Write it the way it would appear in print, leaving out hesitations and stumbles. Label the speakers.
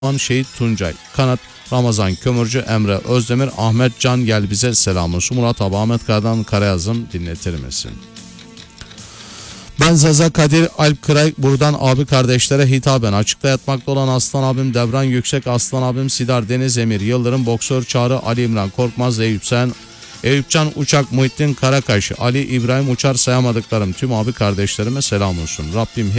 Speaker 1: Şehit Tuncay, Kanat, Ramazan Kömürcü, Emre Özdemir, Ahmet Can gel bize selam olsun. Murat abi Ahmet Karadan Karayazım dinletir misin? Ben Zaza Kadir Alp Kıray, buradan abi kardeşlere hitaben açıkta yatmakta olan Aslan abim Devran Yüksek, Aslan abim Sidar Deniz Emir Yıldırım, Boksör Çağrı, Ali İmran Korkmaz, Eyüp Sen, Eyüpcan Uçak, Muhittin Karakaş, Ali İbrahim Uçar, sayamadıklarım tüm abi kardeşlerime selam olsun. Rabbim